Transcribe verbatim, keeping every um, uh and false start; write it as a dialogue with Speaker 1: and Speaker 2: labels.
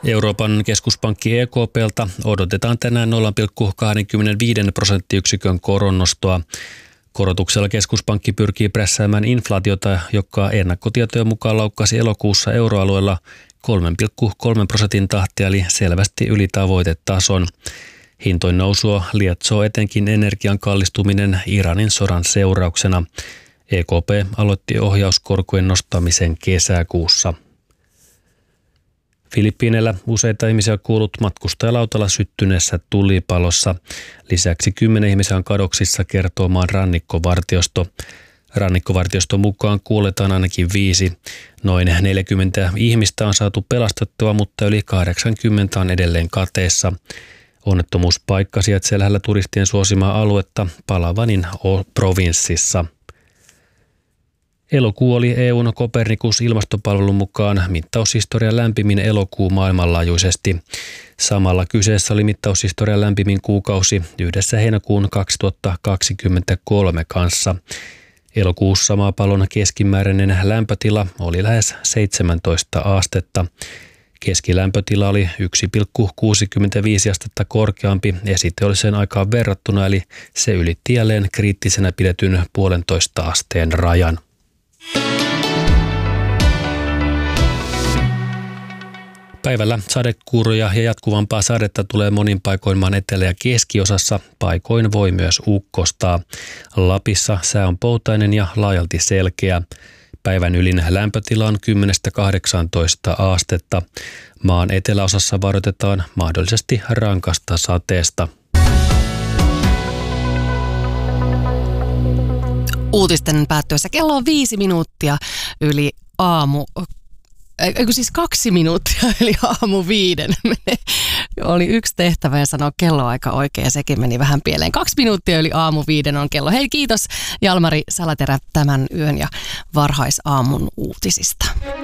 Speaker 1: Euroopan keskuspankki E K P:ltä odotetaan tänään nolla pilkku kaksikymmentäviisi prosenttiyksikön koronnostoa. Korotuksella keskuspankki pyrkii prässäämään inflaatiota, joka ennakkotietojen mukaan laukkasi elokuussa euroalueella kolme pilkku kolme prosentin tahtia, eli selvästi yli tavoitetason. Hintojen nousua lietsoo etenkin energian kallistuminen Iranin sodan seurauksena. E K P aloitti ohjauskorkojen nostamisen kesäkuussa. Filippiineillä useita ihmisiä on kuollut matkustajalautalla syttyneessä tulipalossa. Lisäksi kymmenen ihmisiä on kadoksissa, kertoo maan rannikkovartiosto. Rannikkovartioston mukaan kuoletaan ainakin viisi. Noin neljäkymmentä ihmistä on saatu pelastettua, mutta yli kahdeksankymmentä on edelleen kateessa. Onnettomuuspaikka sijaitsee lähellä turistien suosimaa aluetta Palavanin provinssissa. Elokuu oli E U:n Copernicus-ilmastopalvelun mukaan mittaushistorian lämpimin elokuu maailmanlaajuisesti. Samalla kyseessä oli mittaushistorian lämpimin kuukausi yhdessä heinäkuun kaksituhattakaksikymmentäkolme kanssa. Elokuussa maapallon keskimääräinen lämpötila oli lähes seitsemäntoista astetta. Keskilämpötila oli yksi pilkku kuusikymmentäviisi astetta korkeampi esiteolliseen aikaan verrattuna, eli se ylitti jälleen kriittisenä pidetyn puolentoista asteen rajan. Päivällä sadekuuroja ja jatkuvampaa sadetta tulee monin paikoin maan etelä- ja keskiosassa. Paikoin voi myös ukkostaa. Lapissa sää on poutainen ja laajalti selkeä. Päivän ylin lämpötila on kymmenestä kahdeksaantoista astetta. Maan eteläosassa varoitetaan mahdollisesti rankasta sateesta.
Speaker 2: Uutisten päättyessä kello on viisi minuuttia yli aamu. Eikö siis kaksi minuuttia, eli aamu viiden. Oli yksi tehtävä ja sanoa kelloaika oikein ja sekin meni vähän pieleen. Kaksi minuuttia yli aamu viiden on kello. Hei, kiitos Jalmari Salaterä tämän yön ja varhaisaamun uutisista.